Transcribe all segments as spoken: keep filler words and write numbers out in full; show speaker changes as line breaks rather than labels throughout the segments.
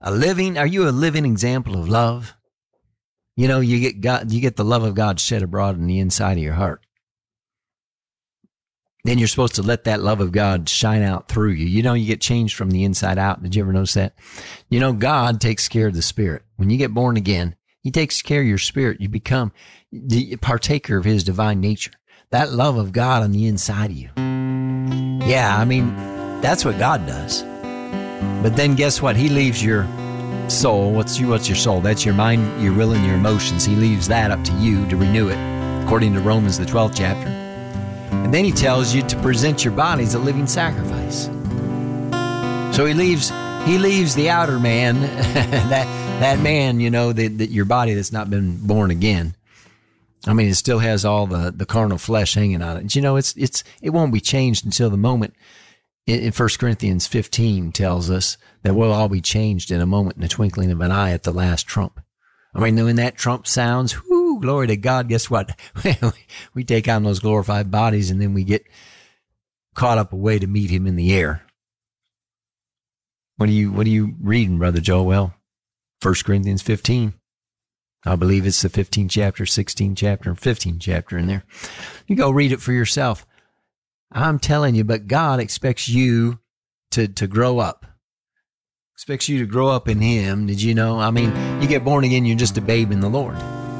A living, are you a living example of love? You know, you get God, you get the love of God shed abroad in the inside of your heart. Then you're supposed to let that love of God shine out through you. You know, you get changed from the inside out. Did you ever notice that? You know, God takes care of the spirit. When you get born again, he takes care of your spirit. You become the partaker of his divine nature. That love of God on the inside of you. Yeah, I mean, that's what God does. But then guess what? He leaves your soul. What's your, what's your soul? That's your mind, your will, and your emotions. He leaves that up to you to renew it, according to Romans, the twelfth chapter. And then he tells you to present your body as a living sacrifice. So he leaves he leaves the outer man, that that man, you know, that, that your body that's not been born again. I mean, it still has all the, the carnal flesh hanging on it. You know, it's it's it won't be changed until the moment. In First Corinthians fifteen tells us that we'll all be changed in a moment, in the twinkling of an eye at the last trump. I mean, when that trump sounds, whoo, glory to God, guess what? We take on those glorified bodies and then we get caught up away to meet him in the air. What are you, what are you reading, Brother Joel? Well, First Corinthians fifteen. I believe it's the fifteenth chapter, sixteenth chapter, and fifteenth chapter in there. You go read it for yourself. I'm telling you, but God expects you to, to grow up. Expects you to grow up in him. Did you know? I mean, you get born again, you're just a babe in the Lord.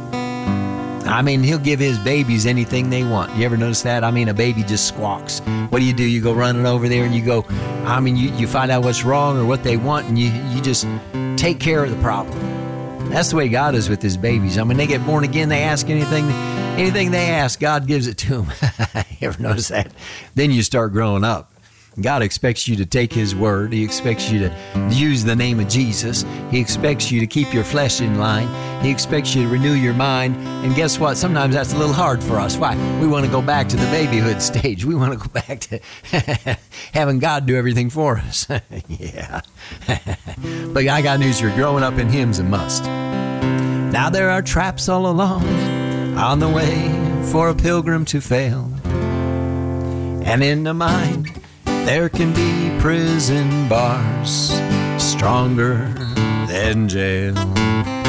I mean, he'll give his babies anything they want. You ever notice that? I mean, a baby just squawks. What do you do? You go running over there and you go, I mean, you, you find out what's wrong or what they want and you, you just take care of the problem. That's the way God is with his babies. I mean, they get born again, they ask anything, anything they ask, God gives it to them. You ever notice that? Then you start growing up. God expects you to take his word. He expects you to use the name of Jesus. He expects you to keep your flesh in line. He expects you to renew your mind. And guess what? Sometimes that's a little hard for us. Why? We want to go back to the babyhood stage. We want to go back to having God do everything for us. Yeah. But I got news. You're growing up in him's a must. Now there are traps all along on the way for a pilgrim to fail. And in the mind, there can be prison bars stronger than jail.